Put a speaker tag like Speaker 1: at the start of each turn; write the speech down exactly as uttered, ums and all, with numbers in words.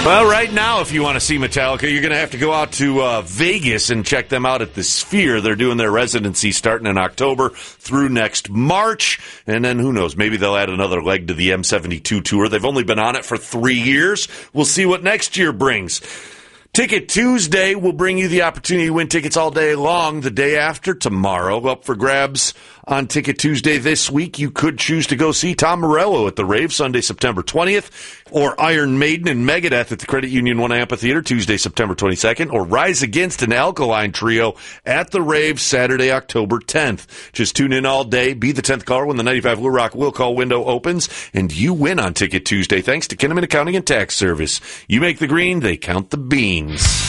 Speaker 1: Well, right now, if you want to see Metallica, you're going to have to go out to uh, Vegas and check them out at the Sphere. They're doing their residency starting in October through next March. And then who knows, maybe they'll add another leg to the M seventy-two tour. They've only been on it for three years. We'll see what next year brings. Ticket Tuesday will bring you the opportunity to win tickets all day long. The day after, tomorrow, up for grabs on Ticket Tuesday this week. You could choose to go see Tom Morello at the Rave Sunday, September twentieth, or Iron Maiden and Megadeth at the Credit Union One Amphitheater Tuesday, September twenty-second, or Rise Against an Alkaline Trio at the Rave Saturday, October tenth. Just tune in all day, be the tenth caller when the ninety-five Blue Rock will call window opens, and you win on Ticket Tuesday thanks to Kinnaman Accounting and Tax Service. You make the green, they count the beans.